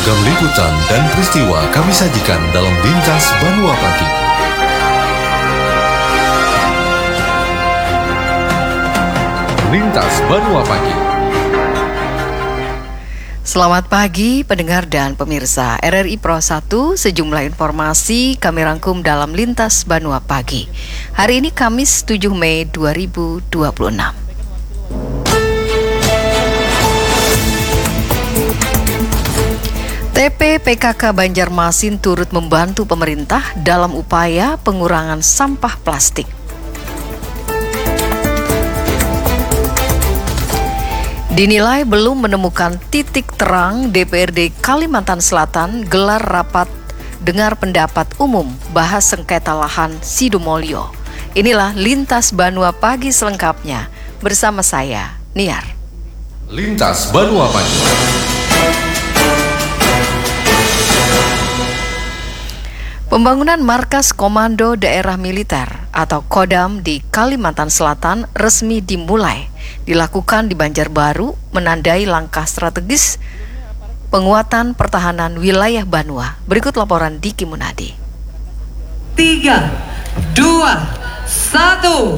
Beragam liputan dan peristiwa kami sajikan dalam Lintas Banua Pagi. Lintas Banua Pagi. Selamat pagi pendengar dan pemirsa RRI Pro 1, sejumlah informasi kami rangkum dalam Lintas Banua Pagi. Hari ini Kamis 7 Mei 2026. TP PKK Banjarmasin turut membantu pemerintah dalam upaya pengurangan sampah plastik. Dinilai belum menemukan titik terang, DPRD Kalimantan Selatan gelar rapat dengar pendapat umum bahas sengketa lahan Sidomulyo. Inilah Lintas Banua Pagi selengkapnya bersama saya, Niar. Lintas Banua Pagi. Pembangunan Markas Komando Daerah Militer atau Kodam di Kalimantan Selatan resmi dimulai, dilakukan di Banjarbaru, menandai langkah strategis penguatan pertahanan wilayah Banua. Berikut laporan Diki Munadi. 3, 2,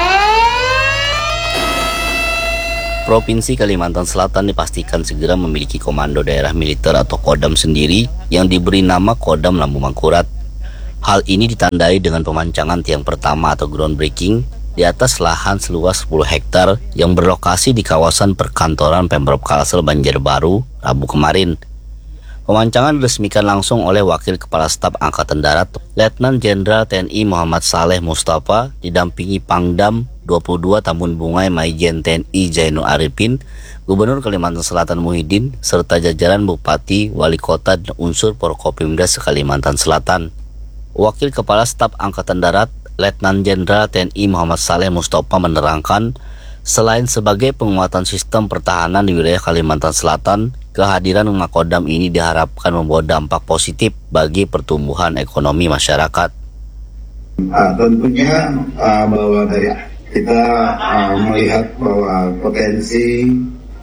1. Provinsi Kalimantan Selatan dipastikan segera memiliki Komando Daerah Militer atau Kodam sendiri yang diberi nama Kodam Lambu Mangkurat. Hal ini ditandai dengan pemancangan tiang pertama atau groundbreaking di atas lahan seluas 10 hektar yang berlokasi di kawasan perkantoran Pemprov Kalsel Banjarbaru Rabu kemarin. Pemancangan diresmikan langsung oleh Wakil Kepala Staf Angkatan Darat Letnan Jenderal TNI Muhammad Saleh Mustafa didampingi Pangdam 22 Tambun Bungai Maijen TNI Zainul Arifin, Gubernur Kalimantan Selatan Muhyiddin, serta jajaran Bupati, Wali Kota, dan unsur Forkopimda se-Kalimantan Selatan. Wakil Kepala Staf Angkatan Darat Letnan Jenderal TNI Muhammad Saleh Mustafa menerangkan, selain sebagai penguatan sistem pertahanan di wilayah Kalimantan Selatan, kehadiran Makodam ini diharapkan membawa dampak positif bagi pertumbuhan ekonomi masyarakat. Tentunya bahwa dari kita melihat bahwa potensi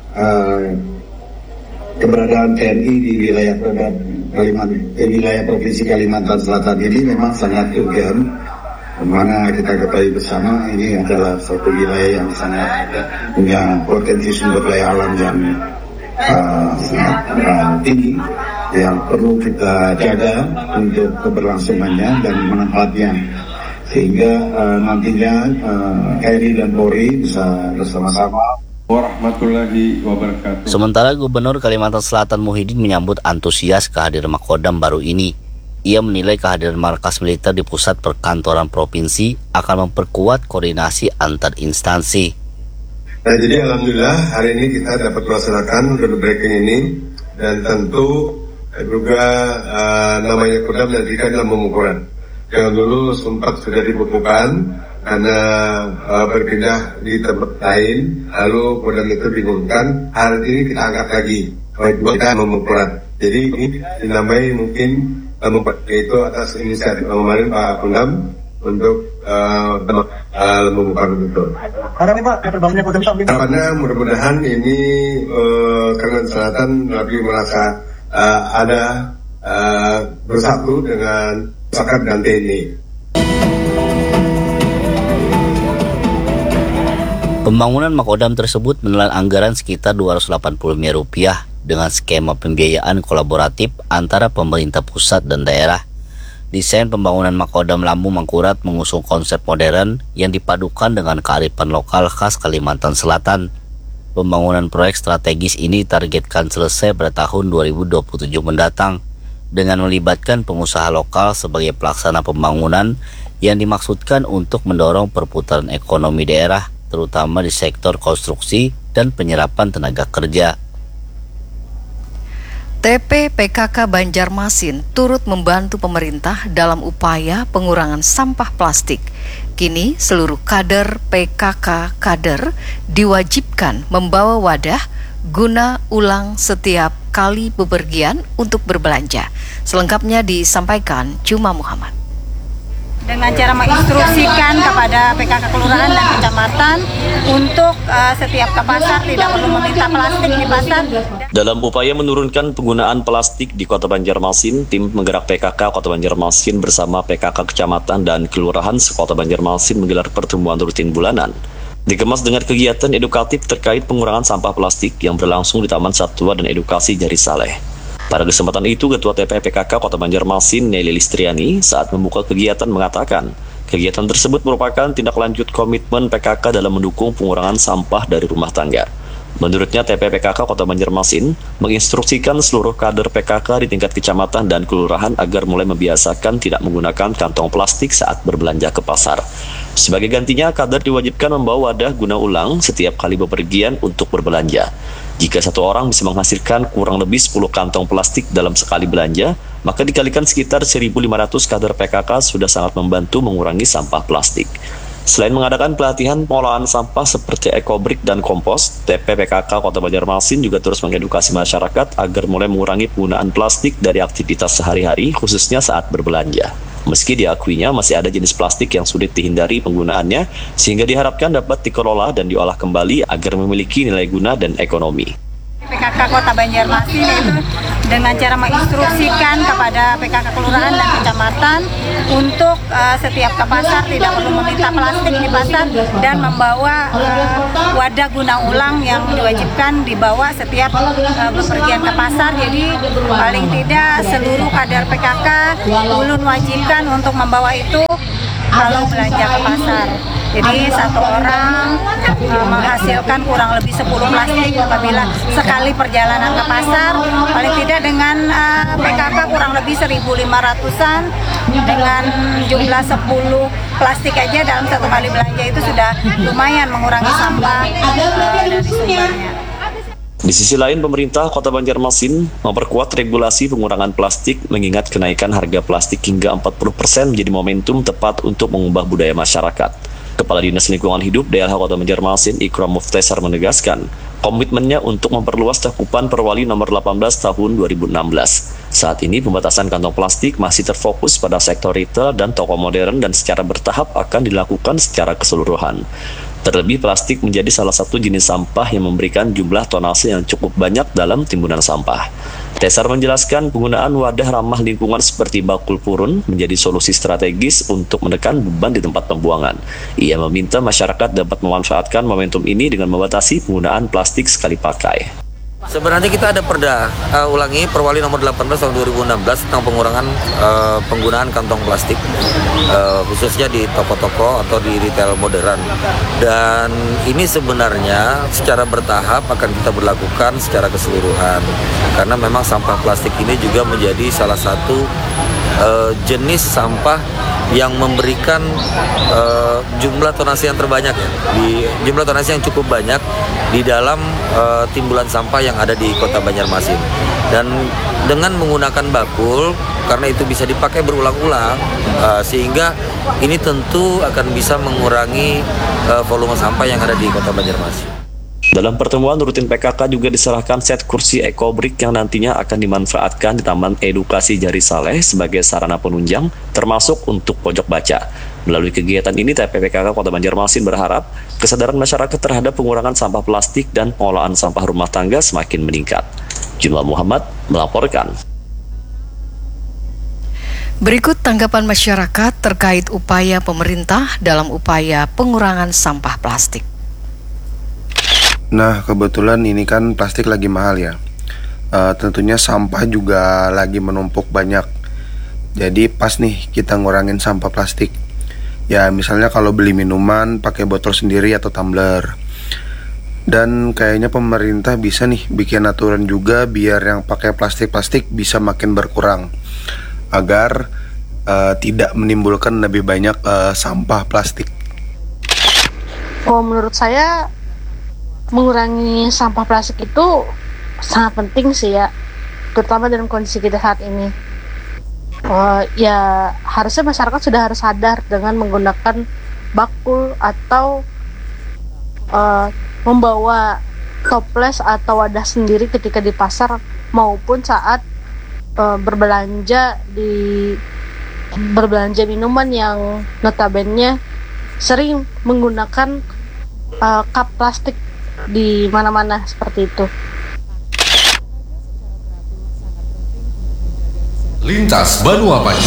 keberadaan TNI di wilayah wilayah Provinsi Kalimantan Selatan ini memang sangat urgent, mana kita ketahui bersama ini adalah suatu wilayah yang sangat punya potensi sumber daya alam yang sangat tinggi, yang perlu kita jaga untuk keberlangsungannya dan manfaatnya, sehingga nantinya TNI dan Polri bisa bersama-sama. Warahmatullahi wabarakatuh. Sementara Gubernur Kalimantan Selatan Muhyiddin menyambut antusias kehadiran Makodam baru ini. Ia menilai kehadiran markas militer di pusat perkantoran provinsi akan memperkuat koordinasi antar instansi. Nah, jadi alhamdulillah hari ini kita dapat melaksanakan groundbreaking ini, dan tentu juga namanya Kodam nanti kan dalam pengukuran. Yang dulu sempat sudah dibekukan karena berpindah di tempat lain, lalu Kodam itu diumumkan, hari ini kita angkat lagi, kita mengukuran. Jadi ini dinamai mungkin itu atas inisiatif kemarin Pak Kodam untuk membuka itu. Karena ini Pak, terbangunnya Kodam Sambil. Harapannya mudah-mudahan ini Kalimantan Selatan lebih merasa ada bersatu dengan Sakat dan TNI. Pembangunan Makodam tersebut menelan anggaran sekitar 280 miliar rupiah dengan skema pembiayaan kolaboratif antara pemerintah pusat dan daerah. Desain pembangunan Makodam Lambu Mangkurat mengusung konsep modern yang dipadukan dengan kearifan lokal khas Kalimantan Selatan. Pembangunan proyek strategis ini targetkan selesai pada tahun 2027 mendatang dengan melibatkan pengusaha lokal sebagai pelaksana pembangunan yang dimaksudkan untuk mendorong perputaran ekonomi daerah, terutama di sektor konstruksi dan penyerapan tenaga kerja. TP PKK Banjarmasin turut membantu pemerintah dalam upaya pengurangan sampah plastik. Kini seluruh kader PKK diwajibkan membawa wadah guna ulang setiap kali bepergian untuk berbelanja. Selengkapnya disampaikan Juma Muhammad. dengan cara menginstruksikan kepada PKK kelurahan dan kecamatan untuk setiap ke pasar tidak perlu meminta plastik di pasar. Dalam upaya menurunkan penggunaan plastik di Kota Banjarmasin, tim penggerak PKK Kota Banjarmasin bersama PKK Kecamatan dan Kelurahan Sekota Banjarmasin menggelar pertemuan rutin bulanan. Dikemas dengan kegiatan edukatif terkait pengurangan sampah plastik yang berlangsung di Taman Satwa dan Edukasi Jari Saleh. Pada kesempatan itu, Ketua TP PKK Kota Banjarmasin, Nelly Listriani, saat membuka kegiatan mengatakan, kegiatan tersebut merupakan tindak lanjut komitmen PKK dalam mendukung pengurangan sampah dari rumah tangga. Menurutnya, TP PKK Kota Banjarmasin menginstruksikan seluruh kader PKK di tingkat kecamatan dan kelurahan agar mulai membiasakan tidak menggunakan kantong plastik saat berbelanja ke pasar. Sebagai gantinya, kader diwajibkan membawa wadah guna ulang setiap kali bepergian untuk berbelanja. Jika satu orang bisa menghasilkan kurang lebih 10 kantong plastik dalam sekali belanja, maka dikalikan sekitar 1.500 kader PKK sudah sangat membantu mengurangi sampah plastik. Selain mengadakan pelatihan pengolahan sampah seperti ekobrik dan kompos, TP PKK Kota Banjarmasin juga terus mengedukasi masyarakat agar mulai mengurangi penggunaan plastik dari aktivitas sehari-hari, khususnya saat berbelanja. Meski diakuinya masih ada jenis plastik yang sulit dihindari penggunaannya, sehingga diharapkan dapat dikelola dan diolah kembali agar memiliki nilai guna dan ekonomi. PKK Kota Banjarmasin itu dengan cara menginstruksikan kepada PKK kelurahan dan kecamatan untuk setiap ke pasar tidak perlu meminta plastik di pasar dan membawa wadah guna ulang yang diwajibkan dibawa setiap bepergian ke pasar. Jadi paling tidak seluruh kader PKK ulun wajibkan untuk membawa itu kalau belanja ke pasar. Jadi satu orang menghasilkan kurang lebih 10 plastik apabila sekali perjalanan ke pasar, paling tidak dengan PKK kurang lebih 1.500-an dengan jumlah 10 plastik aja dalam satu kali belanja itu sudah lumayan mengurangi sampah dari sumbernya. Di sisi lain, pemerintah Kota Banjarmasin memperkuat regulasi pengurangan plastik mengingat kenaikan harga plastik hingga 40% menjadi momentum tepat untuk mengubah budaya masyarakat. Kepala Dinas Lingkungan Hidup DLH Kota Banjarmasin, Ikram Muftesar menegaskan komitmennya untuk memperluas cakupan Perwali nomor 18 tahun 2016. Saat ini pembatasan kantong plastik masih terfokus pada sektor retail dan toko modern dan secara bertahap akan dilakukan secara keseluruhan. Terlebih plastik menjadi salah satu jenis sampah yang memberikan jumlah tonase yang cukup banyak dalam timbunan sampah. Tesar menjelaskan penggunaan wadah ramah lingkungan seperti bakul purun menjadi solusi strategis untuk menekan beban di tempat pembuangan. Ia meminta masyarakat dapat memanfaatkan momentum ini dengan membatasi penggunaan plastik sekali pakai. Sebenarnya kita ada perda ulangi Perwali nomor 18 tahun 2016 tentang pengurangan penggunaan kantong plastik khususnya di toko-toko atau di retail modern, dan ini sebenarnya secara bertahap akan kita berlakukan secara keseluruhan karena memang sampah plastik ini juga menjadi salah satu jenis sampah yang memberikan jumlah tonase yang terbanyak di jumlah tonase yang cukup banyak di dalam timbulan sampah yang ada di Kota Banjarmasin. Dan dengan menggunakan bakul, karena itu bisa dipakai berulang-ulang, sehingga ini tentu akan bisa mengurangi volume sampah yang ada di Kota Banjarmasin. Dalam pertemuan rutin PKK juga diserahkan set kursi ekobrik yang nantinya akan dimanfaatkan di Taman Edukasi Jari Saleh sebagai sarana penunjang, termasuk untuk pojok baca. Melalui kegiatan ini, TP PKK Kota Banjarmasin berharap kesadaran masyarakat terhadap pengurangan sampah plastik dan pengolahan sampah rumah tangga semakin meningkat. Jumlah Muhammad melaporkan. Berikut tanggapan masyarakat terkait upaya pemerintah dalam upaya pengurangan sampah plastik. Nah, kebetulan ini kan plastik lagi mahal ya. Tentunya sampah juga lagi menumpuk banyak. Jadi pas nih kita ngurangin sampah plastik. Ya misalnya kalau beli minuman pakai botol sendiri atau tumbler. Dan kayaknya pemerintah bisa nih bikin aturan juga biar yang pakai plastik-plastik bisa makin berkurang. Agar tidak menimbulkan lebih banyak sampah plastik. Oh, menurut saya mengurangi sampah plastik itu sangat penting sih ya, terutama dalam kondisi kita saat ini. Ya harusnya masyarakat sudah harus sadar dengan menggunakan bakul atau membawa toples atau wadah sendiri ketika di pasar maupun saat berbelanja di berbelanja minuman yang notabene sering menggunakan cup plastik di mana-mana seperti itu. Lintas Banua Pagi.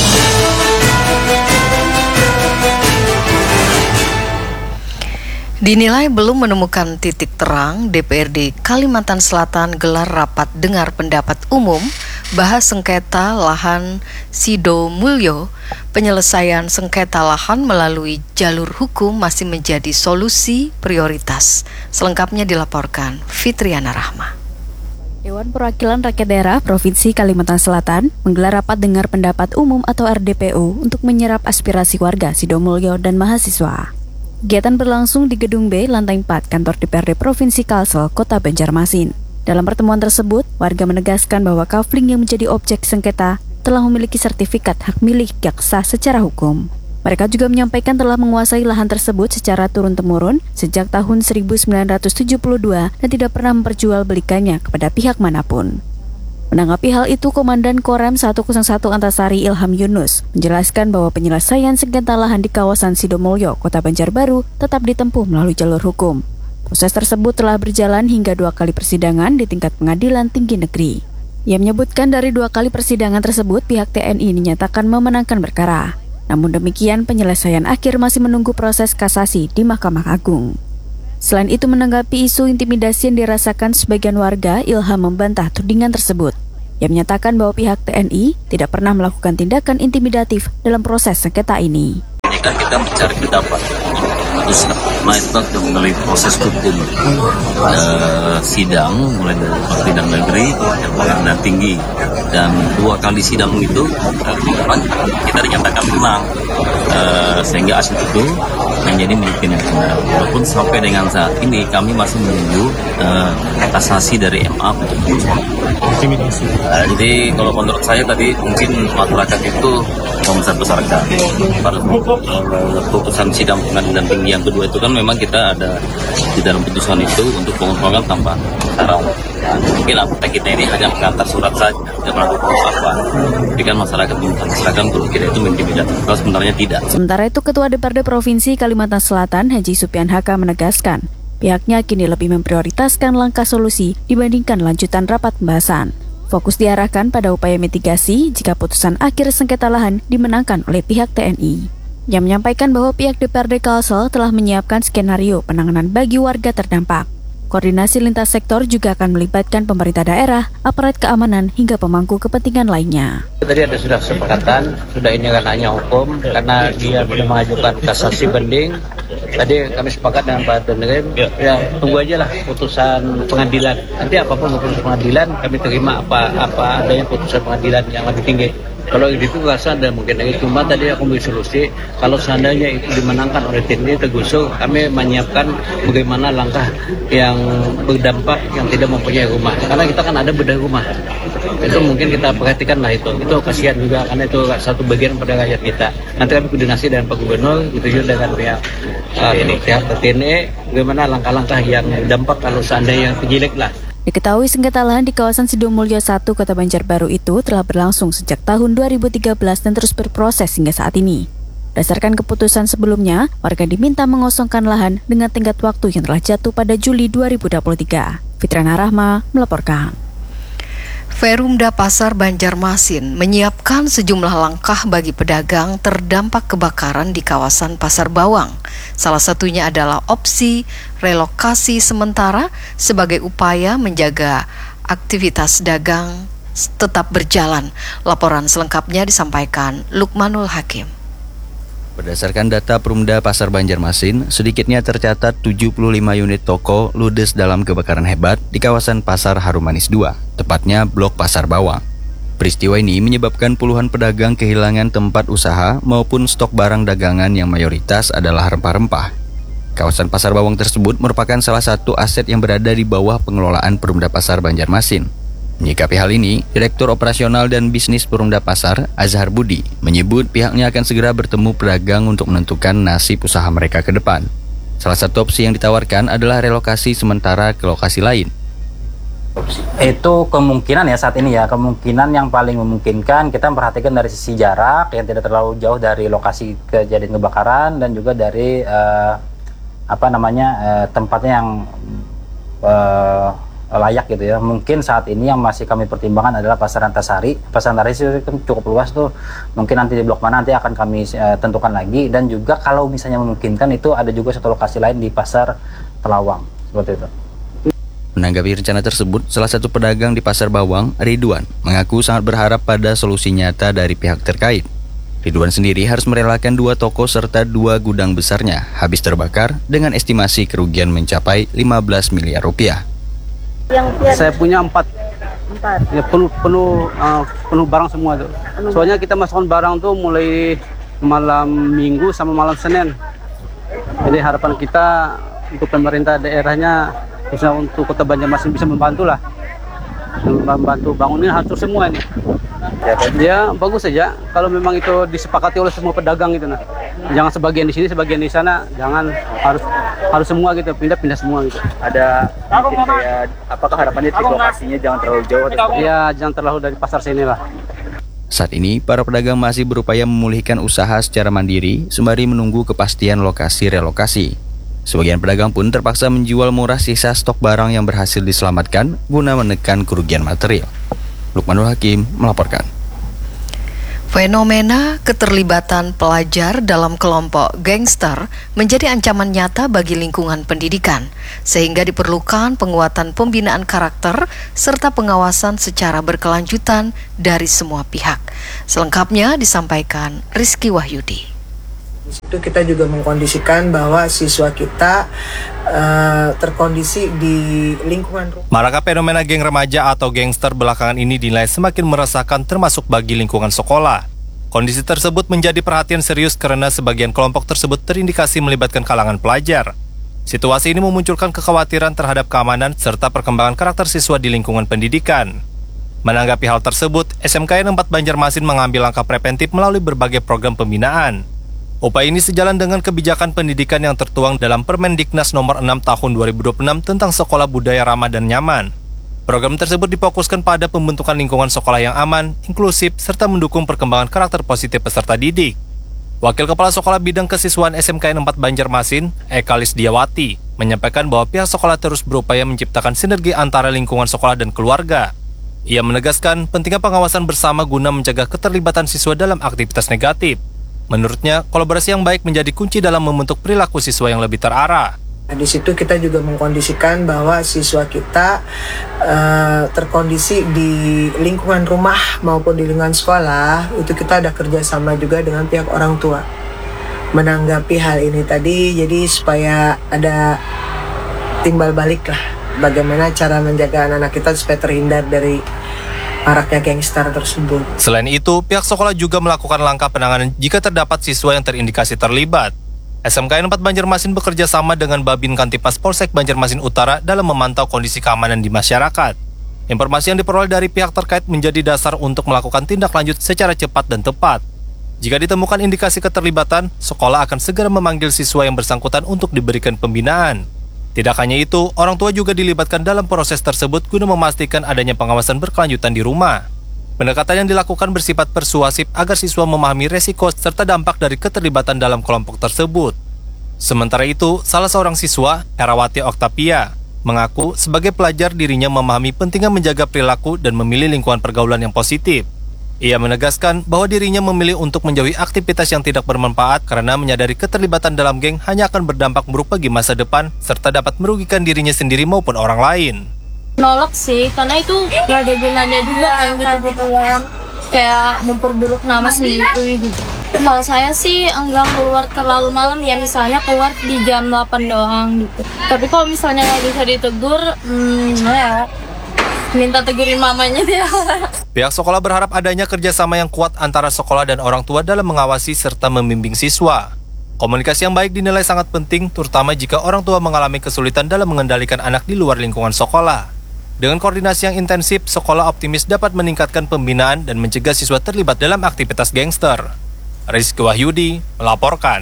Dinilai belum menemukan titik terang, DPRD Kalimantan Selatan gelar rapat dengar pendapat umum bahas sengketa lahan Sidomulyo. Penyelesaian sengketa lahan melalui jalur hukum masih menjadi solusi prioritas. Selengkapnya dilaporkan Fitriana Rahma. Dewan Perwakilan Rakyat Daerah Provinsi Kalimantan Selatan menggelar rapat dengar pendapat umum atau RDPU untuk menyerap aspirasi warga Sidomulyo dan mahasiswa. Kegiatan berlangsung di Gedung B, lantai 4, kantor DPRD Provinsi Kalsel, Kota Banjarmasin. Dalam pertemuan tersebut, warga menegaskan bahwa kafling yang menjadi objek sengketa telah memiliki sertifikat hak milik yang sah secara hukum. Mereka juga menyampaikan telah menguasai lahan tersebut secara turun-temurun sejak tahun 1972 dan tidak pernah memperjualbelikannya kepada pihak manapun. Menanggapi hal itu, Komandan Korem 101 Antasari Ilham Yunus menjelaskan bahwa penyelesaian sengketa lahan di kawasan Sidomulyo, Kota Banjarbaru tetap ditempuh melalui jalur hukum. Proses tersebut telah berjalan hingga 2 kali persidangan di tingkat Pengadilan Tinggi Negeri. Ia menyebutkan dari 2 kali persidangan tersebut pihak TNI dinyatakan memenangkan perkara. Namun demikian, penyelesaian akhir masih menunggu proses kasasi di Mahkamah Agung. Selain itu, menanggapi isu intimidasi yang dirasakan sebagian warga, Ilham membantah tudingan tersebut. Ia menyatakan bahwa pihak TNI tidak pernah melakukan tindakan intimidatif dalam proses sengketa ini. Ini kan kita mencari pendapat. Terus itu melalui proses hukum sidang mulai dari pengadilan negeri dan pengadilan tinggi, dan 2 kali sidang itu kita dinyatakan menang, sehingga hasil itu menjadi milik negara. Walaupun sampai dengan saat ini kami masih menunggu kasasi dari MA untuk intimidasi. Jadi kalau menurut saya tadi mungkin masyarakat itu membesar-besarkan pada putusan sidang pengadilan tinggi yang kedua itu kan memang kita ada di dalam putusan itu untuk pengembangan tanpa syarat. Mungkin anggota kita ini hanya mengantar surat saja, tidak melakukan apa-apa. Tapi kan masyarakat menyatakan kalau kita itu mengintimidasi, kalau sebenarnya tidak. Sementara itu, Ketua DPRD Provinsi Kalimantan Selatan Haji Supian Haka menegaskan pihaknya kini lebih memprioritaskan langkah solusi dibandingkan lanjutan rapat pembahasan. Fokus diarahkan pada upaya mitigasi jika putusan akhir sengketa lahan dimenangkan oleh pihak TNI. Ia menyampaikan bahwa pihak DPRD Kalsel telah menyiapkan skenario penanganan bagi warga terdampak. Koordinasi lintas sektor juga akan melibatkan pemerintah daerah, aparat keamanan, hingga pemangku kepentingan lainnya. Tadi ada sudah kesepakatan, sudah ini kan hanya hukum, karena dia sudah mengajukan kasasi banding. Tadi kami sepakat dengan Pak Denegem, ya tunggu aja lah putusan pengadilan. Nanti apapun putusan pengadilan, kami terima apa adanya putusan pengadilan yang lebih tinggi. Kalau itu rasa ada mungkin lagi, cuma tadi aku beri solusi, kalau seandainya itu dimenangkan oleh TNI tergusur, kami menyiapkan bagaimana langkah yang berdampak yang tidak mempunyai rumah. Karena kita kan ada bedah rumah, itu mungkin kita perhatikan lah itu kasihan juga, karena itu satu bagian pada rakyat kita. Nanti kami koordinasi dengan Pak Gubernur, gitu juga dengan pihak TNI, bagaimana langkah-langkah yang dampak kalau seandainya terjelek lah. Diketahui sengketa lahan di kawasan Sidomulyo 1 Kota Banjarbaru itu telah berlangsung sejak tahun 2013 dan terus berproses hingga saat ini. Berdasarkan keputusan sebelumnya, warga diminta mengosongkan lahan dengan tenggat waktu yang telah jatuh pada Juli 2023. Fitriana Rahma melaporkan. Perumda Pasar Banjarmasin menyiapkan sejumlah langkah bagi pedagang terdampak kebakaran di kawasan Pasar Bawang. Salah satunya adalah opsi relokasi sementara sebagai upaya menjaga aktivitas dagang tetap berjalan. Laporan selengkapnya disampaikan Lukmanul Hakim. Berdasarkan data Perumda Pasar Banjarmasin, sedikitnya tercatat 75 unit toko ludes dalam kebakaran hebat di kawasan Pasar Harumanis 2, tepatnya Blok Pasar Bawang. Peristiwa ini menyebabkan puluhan pedagang kehilangan tempat usaha maupun stok barang dagangan yang mayoritas adalah rempah-rempah. Kawasan Pasar Bawang tersebut merupakan salah satu aset yang berada di bawah pengelolaan Perumda Pasar Banjarmasin. Menyikapi hal ini, Direktur Operasional dan Bisnis Perumda Pasar, Azhar Budi, menyebut pihaknya akan segera bertemu pedagang untuk menentukan nasib usaha mereka ke depan. Salah satu opsi yang ditawarkan adalah relokasi sementara ke lokasi lain. Itu kemungkinan ya saat ini ya, kemungkinan yang paling memungkinkan kita memperhatikan dari sisi jarak yang tidak terlalu jauh dari lokasi kejadian kebakaran dan juga dari tempatnya yang layak gitu ya. Mungkin saat ini yang masih kami pertimbangkan adalah Pasar Antasari. Pasar Antasari itu kan cukup luas tuh. Mungkin nanti di blok mana nanti akan kami tentukan lagi, dan juga kalau misalnya memungkinkan itu ada juga satu lokasi lain di Pasar Telawang seperti itu. Menanggapi rencana tersebut, salah satu pedagang di Pasar Bawang, Ridwan, mengaku sangat berharap pada solusi nyata dari pihak terkait. Ridwan sendiri harus merelakan 2 toko serta 2 gudang besarnya habis terbakar dengan estimasi kerugian mencapai 15 miliar rupiah. Saya punya 4. Ya, penuh barang semua tuh. Soalnya kita masukkan barang tuh mulai malam Minggu sama malam Senin. Jadi harapan kita untuk pemerintah daerahnya, khususnya untuk Kota Banjarmasin, bisa membantu bangunin hancur semua ini. Ya bagus saja kalau memang itu disepakati oleh semua pedagang gitu. Jangan sebagian di sini, sebagian di sana, jangan harus semua gitu, pindah semua gitu. Ada mungkin kayak apakah harapannya di lokasinya jangan terlalu jauh? Ya jangan terlalu dari pasar sini lah. Saat ini, para pedagang masih berupaya memulihkan usaha secara mandiri sembari menunggu kepastian lokasi relokasi. Sebagian pedagang pun terpaksa menjual murah sisa stok barang yang berhasil diselamatkan guna menekan kerugian material. Lukmanul Hakim melaporkan. Fenomena keterlibatan pelajar dalam kelompok gangster menjadi ancaman nyata bagi lingkungan pendidikan, sehingga diperlukan penguatan pembinaan karakter serta pengawasan secara berkelanjutan dari semua pihak. Selengkapnya disampaikan Rizky Wahyudi. Di situ kita juga mengkondisikan bahwa siswa kita terkondisi di lingkungan rumah. Marakah fenomena geng remaja atau gangster belakangan ini dinilai semakin meresahkan termasuk bagi lingkungan sekolah. Kondisi tersebut menjadi perhatian serius karena sebagian kelompok tersebut terindikasi melibatkan kalangan pelajar. Situasi ini memunculkan kekhawatiran terhadap keamanan serta perkembangan karakter siswa di lingkungan pendidikan. Menanggapi hal tersebut, SMKN 4 Banjarmasin mengambil langkah preventif melalui berbagai program pembinaan. Upaya ini sejalan dengan kebijakan pendidikan yang tertuang dalam Permendiknas nomor 6 tahun 2026 tentang sekolah budaya ramah dan nyaman. Program tersebut difokuskan pada pembentukan lingkungan sekolah yang aman, inklusif, serta mendukung perkembangan karakter positif peserta didik. Wakil Kepala Sekolah Bidang Kesiswaan SMKN 4 Banjarmasin, Eka Lisdiawati, menyampaikan bahwa pihak sekolah terus berupaya menciptakan sinergi antara lingkungan sekolah dan keluarga. Ia menegaskan pentingnya pengawasan bersama guna mencegah keterlibatan siswa dalam aktivitas negatif. Menurutnya, kolaborasi yang baik menjadi kunci dalam membentuk perilaku siswa yang lebih terarah. Di situ kita juga mengkondisikan bahwa siswa kita terkondisi di lingkungan rumah maupun di lingkungan sekolah, itu kita ada kerjasama juga dengan pihak orang tua. Menanggapi hal ini tadi, jadi supaya ada timbal balik lah, bagaimana cara menjaga anak-anak kita supaya terhindar dari maraknya gangster tersebut. Selain itu, pihak sekolah juga melakukan langkah penanganan jika terdapat siswa yang terindikasi terlibat. SMKN 4 Banjarmasin bekerja sama dengan Babin Kantipas Polsek Banjarmasin Utara dalam memantau kondisi keamanan di masyarakat. Informasi yang diperoleh dari pihak terkait menjadi dasar untuk melakukan tindak lanjut secara cepat dan tepat. Jika ditemukan indikasi keterlibatan, sekolah akan segera memanggil siswa yang bersangkutan untuk diberikan pembinaan. Tidak hanya itu, orang tua juga dilibatkan dalam proses tersebut guna memastikan adanya pengawasan berkelanjutan di rumah. Pendekatan yang dilakukan bersifat persuasif agar siswa memahami resiko serta dampak dari keterlibatan dalam kelompok tersebut. Sementara itu, salah seorang siswa, Herawati Oktavia, mengaku sebagai pelajar dirinya memahami pentingnya menjaga perilaku dan memilih lingkungan pergaulan yang positif. Ia menegaskan bahwa dirinya memilih untuk menjauhi aktivitas yang tidak bermanfaat karena menyadari keterlibatan dalam geng hanya akan berdampak buruk bagi masa depan serta dapat merugikan dirinya sendiri maupun orang lain. Nolak sih, karena itu gak ada gunanya juga kayak memperburuk nama sendiri gitu. Kalau saya sih enggak keluar terlalu malam ya, misalnya keluar di jam 8 doang gitu. Tapi kalau misalnya nggak bisa ditegur, ya minta tegurin mamanya dia. Pihak sekolah berharap adanya kerjasama yang kuat antara sekolah dan orang tua dalam mengawasi serta membimbing siswa. Komunikasi yang baik dinilai sangat penting, terutama jika orang tua mengalami kesulitan dalam mengendalikan anak di luar lingkungan sekolah. Dengan koordinasi yang intensif, sekolah optimis dapat meningkatkan pembinaan dan mencegah siswa terlibat dalam aktivitas gangster. Rizky Wahyudi melaporkan.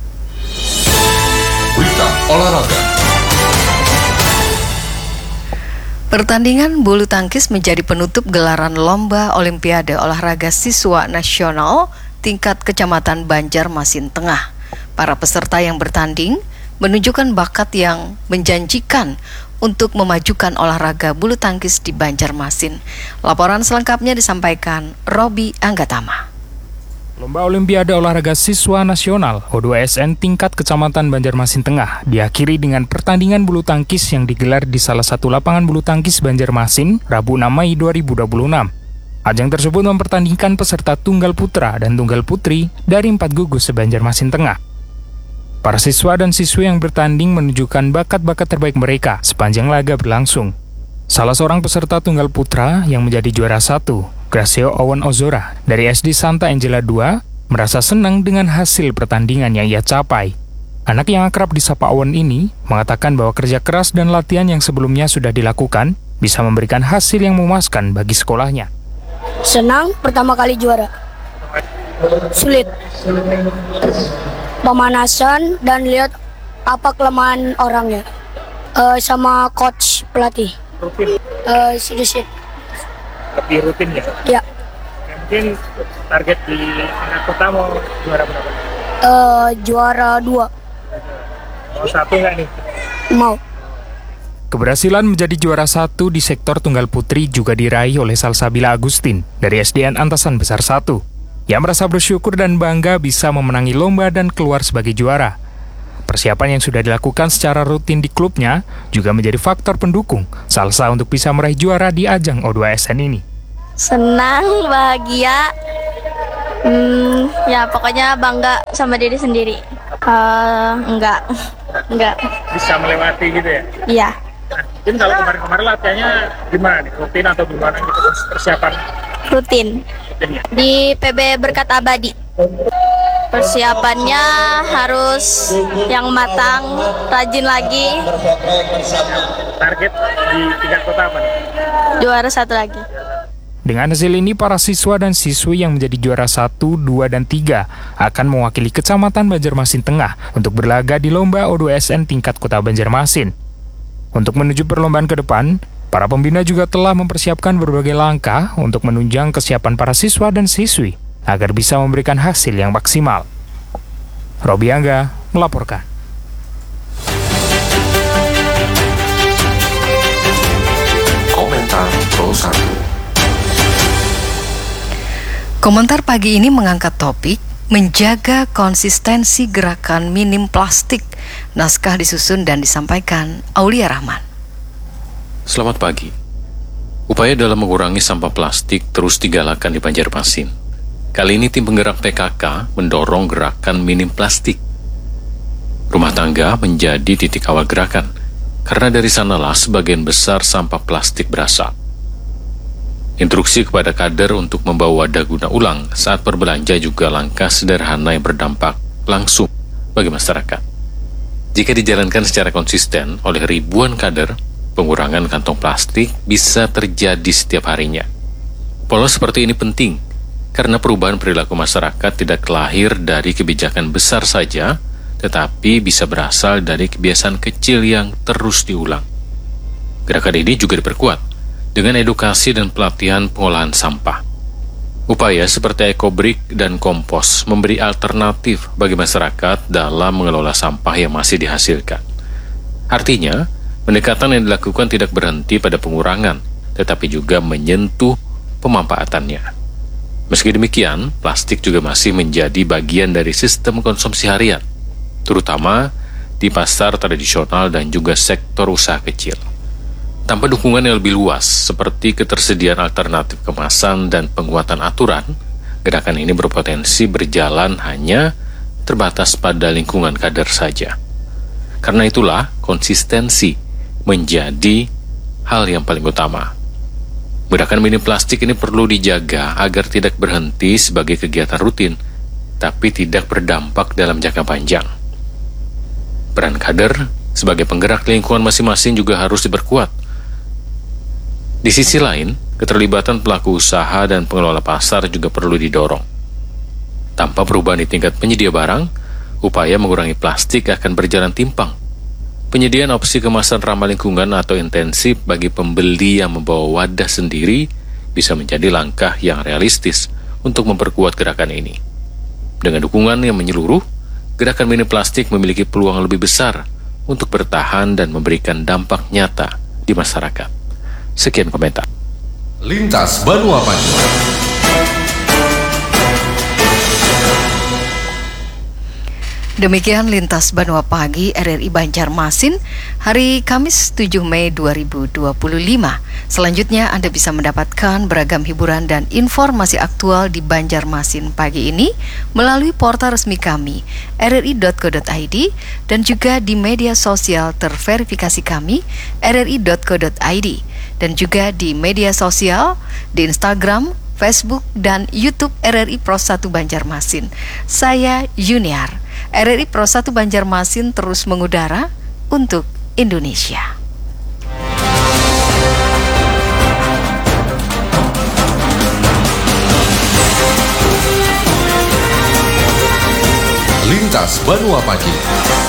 Berita olahraga. Pertandingan bulu tangkis menjadi penutup gelaran Lomba Olimpiade Olahraga Siswa Nasional tingkat Kecamatan Banjarmasin Tengah. Para peserta yang bertanding menunjukkan bakat yang menjanjikan untuk memajukan olahraga bulu tangkis di Banjarmasin. Laporan selengkapnya disampaikan Robi Anggatama. Lomba Olimpiade Olahraga Siswa Nasional O2SN tingkat Kecamatan Banjarmasin Tengah diakhiri dengan pertandingan bulu tangkis yang digelar di salah satu lapangan bulu tangkis Banjarmasin, Rabu 6 Mei 2026. Ajang tersebut mempertandingkan peserta tunggal putra dan tunggal putri dari 4 gugus se-Banjarmasin Tengah. Para siswa dan siswi yang bertanding menunjukkan bakat-bakat terbaik mereka sepanjang laga berlangsung. Salah seorang peserta tunggal putra yang menjadi juara 1, Gracio Owen Ozora dari SD Santa Angela 2, merasa senang dengan hasil pertandingan yang ia capai. Anak yang akrab disapa Owen ini mengatakan bahwa kerja keras dan latihan yang sebelumnya sudah dilakukan bisa memberikan hasil yang memuaskan bagi sekolahnya. Senang pertama kali juara. Sulit. Pemanasan dan lihat apa kelemahan orangnya. Sama coach pelatih. Rutin? Sedikit. Lebih rutin ya? Ya. Mungkin target di tingkat kota mau juara berapa? Juara 2. Mau 1 nggak nih? Mau. Keberhasilan menjadi juara 1 di sektor tunggal putri juga diraih oleh Salsabila Agustin dari SDN Antasan Besar 1. Ia merasa bersyukur dan bangga bisa memenangi lomba dan keluar sebagai juara. Persiapan yang sudah dilakukan secara rutin di klubnya juga menjadi faktor pendukung Salsa untuk bisa meraih juara di ajang O2SN ini. Senang, bahagia, ya pokoknya bangga sama diri sendiri. Enggak. Bisa melewati gitu ya? Iya. Nah, mungkin kalau kemarin-kemarin latihannya gimana nih? Rutin atau gimana gitu persiapan? Rutin. Di PB Berkat Abadi. Persiapannya harus yang matang, rajin lagi. Target di tingkat kota apa nih? Juara 1 lagi. Dengan hasil ini, para siswa dan siswi yang menjadi juara 1, 2, dan 3 akan mewakili Kecamatan Banjarmasin Tengah untuk berlaga di Lomba O2SN tingkat Kota Banjarmasin. Untuk menuju perlombaan ke depan, para pembina juga telah mempersiapkan berbagai langkah untuk menunjang kesiapan para siswa dan siswi agar bisa memberikan hasil yang maksimal. Robi Angga melaporkan. Komentar Pro 1. Komentar pagi ini mengangkat topik menjaga konsistensi gerakan minim plastik. Naskah disusun dan disampaikan Aulia Rahman. Selamat pagi. Upaya dalam mengurangi sampah plastik terus digalakan di Banjarmasin. Kali ini tim penggerak PKK mendorong gerakan minim plastik. Rumah tangga menjadi titik awal gerakan, karena dari sanalah sebagian besar sampah plastik berasal. Instruksi kepada kader untuk membawa wadah guna ulang saat berbelanja juga langkah sederhana yang berdampak langsung bagi masyarakat. Jika dijalankan secara konsisten oleh ribuan kader, pengurangan kantong plastik bisa terjadi setiap harinya. Pola seperti ini penting, karena perubahan perilaku masyarakat tidak lahir dari kebijakan besar saja, tetapi bisa berasal dari kebiasaan kecil yang terus diulang. Gerakan ini juga diperkuat dengan edukasi dan pelatihan pengolahan sampah. Upaya seperti ekobrik dan kompos memberi alternatif bagi masyarakat dalam mengelola sampah yang masih dihasilkan. Artinya, pendekatan yang dilakukan tidak berhenti pada pengurangan, tetapi juga menyentuh pemanfaatannya. Meski demikian, plastik juga masih menjadi bagian dari sistem konsumsi harian, terutama di pasar tradisional dan juga sektor usaha kecil. Tanpa dukungan yang lebih luas, seperti ketersediaan alternatif kemasan dan penguatan aturan, gerakan ini berpotensi berjalan hanya terbatas pada lingkungan kader saja. Karena itulah, konsistensi menjadi hal yang paling utama. Gerakan minim plastik ini perlu dijaga agar tidak berhenti sebagai kegiatan rutin, tapi tidak berdampak dalam jangka panjang. Peran kader sebagai penggerak lingkungan masing-masing juga harus diperkuat. Di sisi lain, keterlibatan pelaku usaha dan pengelola pasar juga perlu didorong. Tanpa perubahan di tingkat penyedia barang, upaya mengurangi plastik akan berjalan timpang. Penyediaan opsi kemasan ramah lingkungan atau intensif bagi pembeli yang membawa wadah sendiri bisa menjadi langkah yang realistis untuk memperkuat gerakan ini. Dengan dukungan yang menyeluruh, gerakan minim plastik memiliki peluang lebih besar untuk bertahan dan memberikan dampak nyata di masyarakat. Sekian komentar. Lintas Banua Pagi. Demikian Lintas Banua Pagi RRI Banjarmasin hari Kamis 7 Mei 2025. Selanjutnya Anda bisa mendapatkan beragam hiburan dan informasi aktual di Banjarmasin pagi ini melalui portal resmi kami rri.co.id dan juga di media sosial terverifikasi kami rri.co.id dan juga di media sosial di Instagram, Facebook, dan YouTube RRI Pro 1 Banjarmasin. Saya Yuniar. RRI Pro 1 Banjarmasin terus mengudara untuk Indonesia. Lintas Banua Pagi.